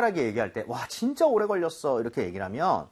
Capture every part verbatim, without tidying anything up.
간결하게 얘기할 때, 와, 진짜 오래 걸렸어. 이렇게 얘기를 하면,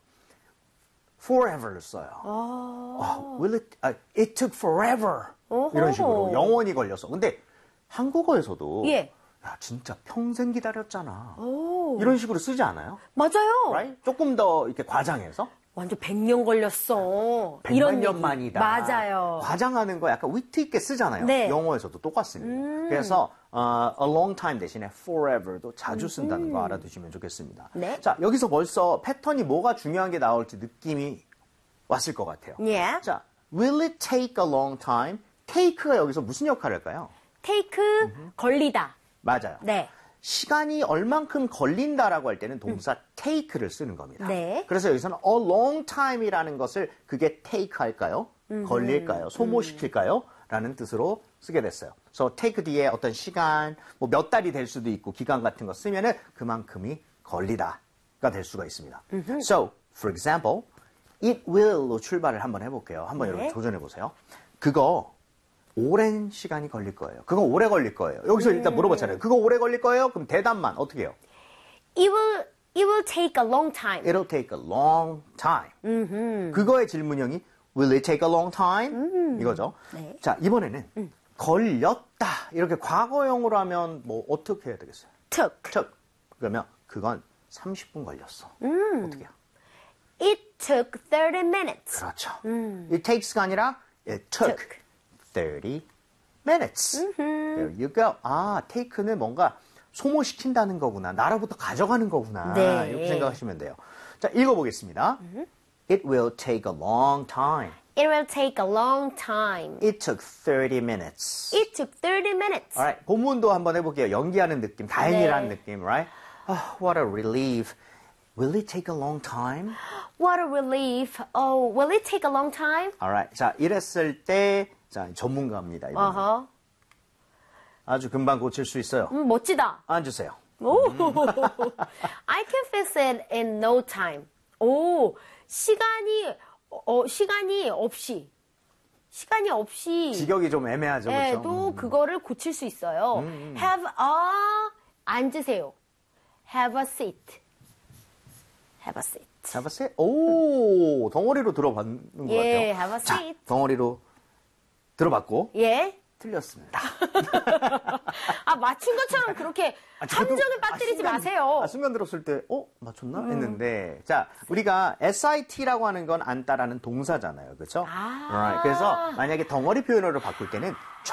forever를 써요. 아. 어, will it, uh, it took forever. 어허. 이런 식으로 영원히 걸렸어. 근데 한국어에서도, 예. 야, 진짜 평생 기다렸잖아. 오. 이런 식으로 쓰지 않아요? 맞아요. Right? 조금 더 이렇게 과장해서. 완전 백 년 걸렸어. 백만 이런 년 얘기. 만이다. 맞아요. 과장하는 거 약간 위트 있게 쓰잖아요. 네. 영어에서도 똑같습니다. 음. 그래서 어, a long time 대신에 forever도 자주 쓴다는 음. 거 알아두시면 좋겠습니다. 네. 자, 여기서 벌써 패턴이 뭐가 중요한 게 나올지 느낌이 왔을 것 같아요. 예. 자, will it take a long time? take가 여기서 무슨 역할을 할까요? take, 음흠. 걸리다. 맞아요. 네. 시간이 얼만큼 걸린다라고 할 때는 동사 음. take를 쓰는 겁니다. 네. 그래서 여기서는 a long time이라는 것을 그게 take 할까요? 음. 걸릴까요? 소모시킬까요? 라는 뜻으로 쓰게 됐어요. 그래서 take 뒤에 어떤 시간, 뭐 몇 달이 될 수도 있고 기간 같은 거 쓰면은 그만큼이 걸리다가 될 수가 있습니다. 음흠. So, for example, it will로 출발을 한번 해볼게요. 한번 네. 여러분 도전해 보세요. 그거 오랜 시간이 걸릴 거예요. 그거 오래 걸릴 거예요. 여기서 음. 일단 물어봤잖아요. 그거 오래 걸릴 거예요? 그럼 대답만 어떻게 해요? It will, it will take a long time. It'll take a long time. 음흠. 그거의 질문형이 Will it take a long time? 음. 이거죠. 네. 자, 이번에는 음. 걸렸다. 이렇게 과거형으로 하면 뭐 어떻게 해야 되겠어요? took. took. 그러면 그건 삼십 분 걸렸어. 음. 어떻게 해요? It took thirty minutes. 그렇죠. 음. It takes가 아니라 it took. took. thirty minutes. 음흠. There you go. 아, take는 뭔가 소모시킨다는 거구나. 나로부터 가져가는 거구나. 네. 이렇게 생각하시면 돼요. 자, 읽어보겠습니다. 음흠. It will take a long time. It will take a long time. It took thirty minutes. It took thirty minutes. Alright, 본문도 한번 해볼게요. 연기하는 느낌, 다행이라는 네. 느낌, right? Oh, what a relief. Will it take a long time? What a relief. Oh, will it take a long time? Alright, 자, 이랬을 때 자, 전문가입니다. 이분은. Uh-huh. 아주 금방 고칠 수 있어요. 음, 멋지다. 앉으세요. 오, I can fix it in no time. 오, 시간이 어, 시간이 없이 시간이 없이 직역이 좀 애매하죠, 네, 그렇죠? 또 음. 그거를 고칠 수 있어요. 음, 음. Have a 앉으세요. Have a seat. Have a seat. Have a seat? 오, 덩어리로 들어봤는 것 예, 같아요. have a 자, seat. 덩어리로 들어봤고 예. 틀렸습니다. 아, 맞춘 것처럼 그렇게 아, 저도- 함정을 빠뜨리지 아, 순간, 마세요. 아, 순간 들었을 때, 어? 맞췄나? 했는데, 자, 우리가 에스아이티라고 하는 건 앉다라는 동사잖아요. 그렇죠? 아. Right. 그래서 만약에 덩어리 표현으로 바꿀 때는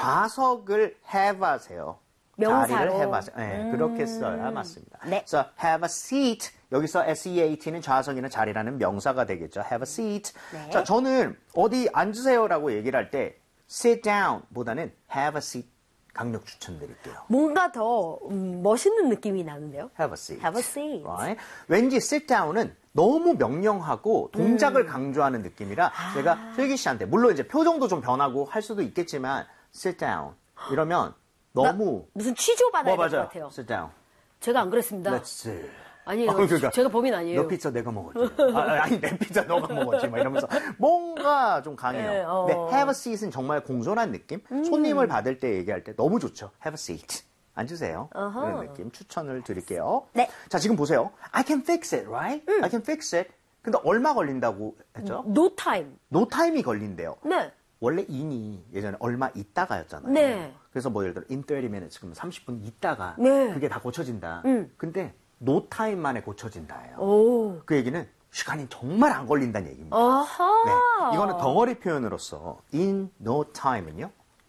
좌석을 have 하세요. 명사로. 자리를 have 하세요. 네, 그렇게 써야 맞습니다. 네. 그래서 have a seat. 여기서 seat는 좌석이나 자리라는 명사가 되겠죠. have a seat. 네. 자, 저는 어디 앉으세요라고 얘기를 할 때 sit down 보다는 have a seat 강력 추천드릴게요. 뭔가 더 음, 멋있는 느낌이 나는데요. Have a seat. Have a seat. Right? 왠지 sit down은 너무 명령하고 동작을 음. 강조하는 느낌이라 아. 제가 슬기 씨한테 물론 이제 표정도 좀 변하고 할 수도 있겠지만 sit down 이러면 너무 무슨 취조 받아야 뭐 될 것 맞아요. 같아요. sit down. 제가 안 그랬습니다. Let's sit. 아니에요. 어, 그러니까 제가 범인 아니에요. 너 피자 내가 먹었지. 아, 아니 내 피자 너가 먹었지. 막 이러면서 뭔가 좀 강해요. 네, 어. 근데 have a seat은 정말 공손한 느낌. 음. 손님을 받을 때 얘기할 때 너무 좋죠. have a seat. 앉으세요. 어허. 그런 느낌 추천을 드릴게요. 네. 자 지금 보세요. I can fix it, right? I can fix it. 근데 얼마 걸린다고 했죠? No time. no time이 걸린대요. 네. 원래 in이 예전에 얼마 있다가였잖아요. 네. 그래서 뭐 예를 들어 in thirty minutes 그러면 삼십 분 있다가 네. 그게 다 고쳐진다. 음. 근데 no time 만에 고쳐진다예요. 오. 그 얘기는 시간이 정말 안 걸린다는 얘기입니다. 아하. 네. 이거는 덩어리 표현으로서 in no time은요.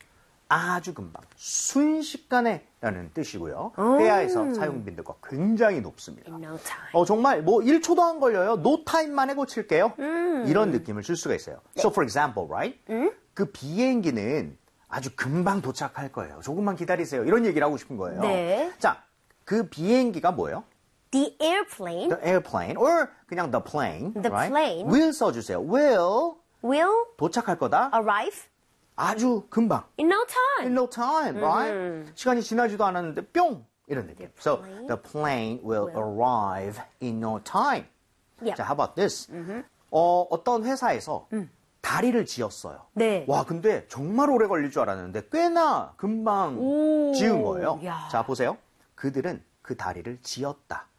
아주 금방, 순식간에 라는 뜻이고요. 음. 회화에서 사용 빈도가 굉장히 높습니다. In no time. 어, 정말 뭐 일 초도 안 걸려요. no time 만에 고칠게요. 음. 이런 느낌을 줄 수가 있어요. So for example, right? 음? 그 비행기는 아주 금방 도착할 거예요. 조금만 기다리세요. 이런 얘기를 하고 싶은 거예요. 네. 자, 그 비행기가 뭐예요? The airplane The airplane or 그냥 the plane, The right? plane. will 써주세요. will will 도착할 거다. arrive 아주 금방. in no time. In no time, right? 시간이 지나지도 않았는데 뿅 이런 느낌. So plane the plane will arrive in no time. Yep. 자, how about this? 어, 어떤 회사에서 다리를 지었어요. 네. 와, 근데 정말 오래 걸릴 줄 알았는데 꽤나 금방 오. 지은 거예요. 야. 자, 보세요. 그들은 그 다리를 지었다.